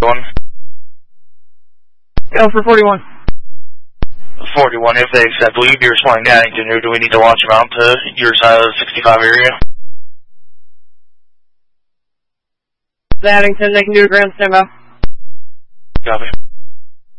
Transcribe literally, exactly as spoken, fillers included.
forty-one. Go for forty-one. forty-one, if they accept, will you be responding to Addington, or do we need to launch them out to your side of the sixty-five area? Addington, they can do a ground standby. Copy.